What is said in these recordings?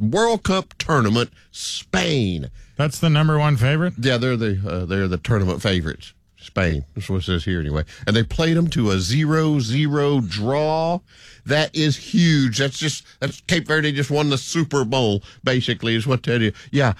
World Cup tournament, Spain. That's the number one favorite? Yeah, they're the tournament favorites. Spain. That's what it says here anyway. And they played them to a 0-0 draw. That is huge. That's Cape Verde just won the Super Bowl, basically, is what that is. Yeah.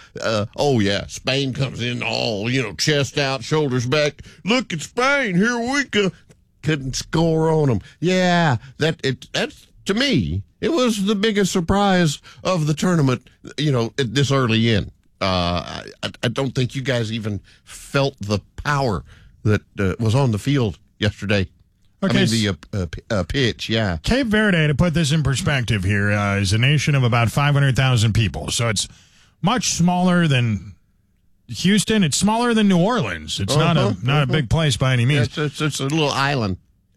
Spain comes in all, chest out, shoulders back. Look at Spain. Here we go. Couldn't score on them. Yeah. That's to me, it was the biggest surprise of the tournament, this early in. I don't think you guys even felt the power that was on the field yesterday. Okay, the pitch, yeah. Cape Verde, to put this in perspective here, is a nation of about 500,000 people. So it's much smaller than Houston. It's smaller than New Orleans. It's not a big place by any means. Yeah, it's a little island.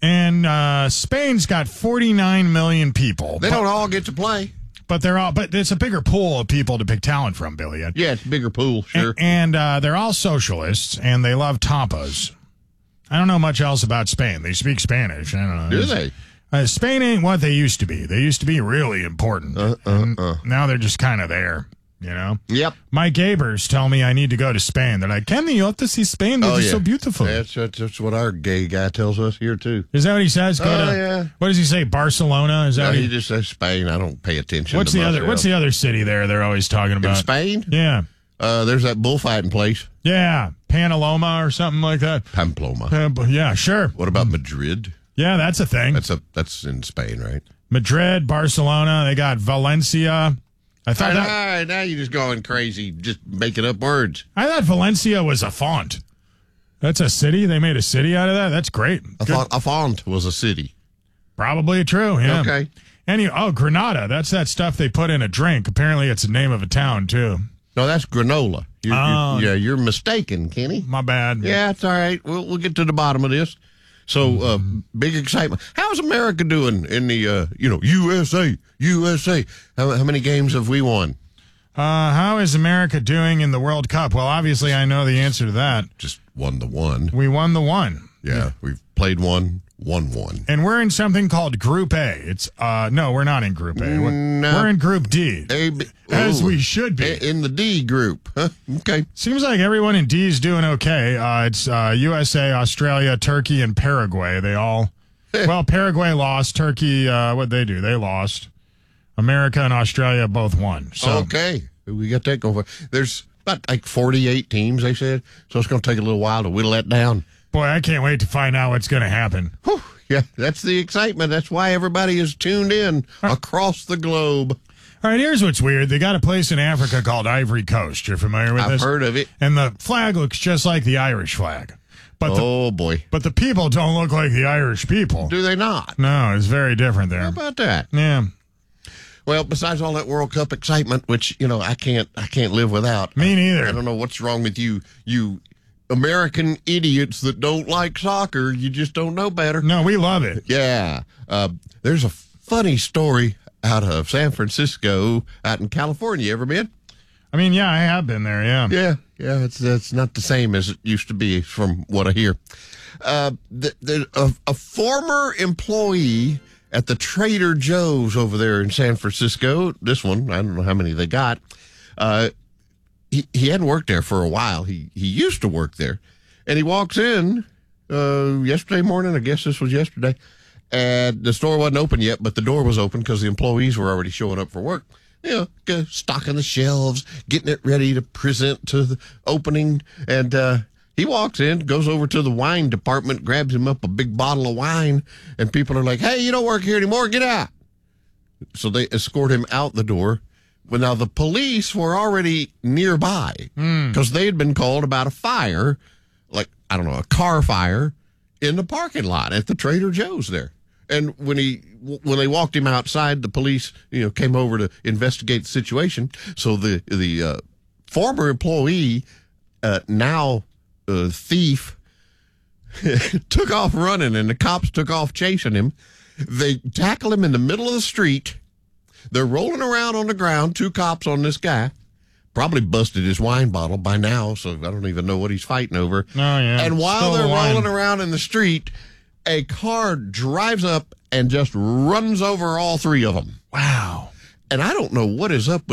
And Spain's got 49 million people. They don't all get to play. But it's a bigger pool of people to pick talent from, Billy. Yeah, it's a bigger pool, sure. And they're all socialists, and they love tapas. I don't know much else about Spain. They speak Spanish. I don't know. Do they? Spain ain't what they used to be. They used to be really important. Now they're just kind of there, Yep. My Gabers tell me I need to go to Spain. They're like, Ken, you have to see Spain. They're just so beautiful. That's what our gay guy tells us here, too. Is that what he says? Yeah. What does he say, Barcelona? Is that he just says Spain. I don't pay attention What's the other city there they're always talking about? In Spain? Yeah. There's that bullfighting place. Yeah, Panaloma or something like that. Pamplona. Yeah, sure. What about Madrid? Yeah, that's a thing. That's in Spain, right? Madrid, Barcelona. They got Valencia. All right, now you're just going crazy, just making up words. I thought Valencia was a font. That's a city? They made a city out of that? That's great. A font was a city. Probably true, yeah. Okay. Granada. That's that stuff they put in a drink. Apparently it's the name of a town, too. No, that's granola. You're mistaken, Kenny. My bad. Yeah, it's all right. We'll get to the bottom of this. So, big excitement. How's America doing in the, USA? How many games have we won? How is America doing in the World Cup? Well, obviously, I know the answer to that. Just won the one. We won the one. Yeah, we've played one, won one. And we're in something called Group A. It's no, we're not in Group A. We're in Group D. As we should be. In the D group. Huh? Okay. Seems like everyone in D is doing okay. It's USA, Australia, Turkey, and Paraguay. They all... Well, Paraguay lost. Turkey, what'd they do? They lost. America and Australia both won. So. Okay. We got that going. There's about 48 teams, they said. So it's going to take a little while to whittle that down. Boy, I can't wait to find out what's going to happen. Whew. Yeah, that's the excitement. That's why everybody is tuned in across the globe. All right, here's what's weird. They got a place in Africa called Ivory Coast. You're familiar with this? I've heard of it. And the flag looks just like the Irish flag. But boy. But the people don't look like the Irish people. Do they not? No, it's very different there. How about that? Yeah. Well, besides all that World Cup excitement, which, I can't live without. Me neither. I don't know what's wrong with you American idiots that don't like soccer. You just don't know better. No, we love it. Yeah. There's a funny story out of San Francisco, out in California. Ever been? I mean, yeah, I have been there, yeah. Yeah, it's not the same as it used to be from what I hear. A former employee at the Trader Joe's over there in San Francisco, this one, I don't know how many they got, he hadn't worked there for a while. He used to work there. And he walks in yesterday morning, I guess this was yesterday, and the store wasn't open yet, but the door was open because the employees were already showing up for work. Stocking the shelves, getting it ready to present to the opening. And he walks in, goes over to the wine department, grabs him up a big bottle of wine, and people are like, hey, you don't work here anymore, get out. So they escort him out the door. Well, now the police were already nearby because they had been called about a fire, a car fire in the parking lot at the Trader Joe's there. And when they walked him outside, the police, came over to investigate the situation. So the former employee, now thief, took off running, and the cops took off chasing him. They tackle him in the middle of the street. They're rolling around on the ground, two cops on this guy. Probably busted his wine bottle by now, so I don't even know what he's fighting over. Oh, yeah. And while they're rolling around in the street, a car drives up and just runs over all three of them. Wow. And I don't know what is up with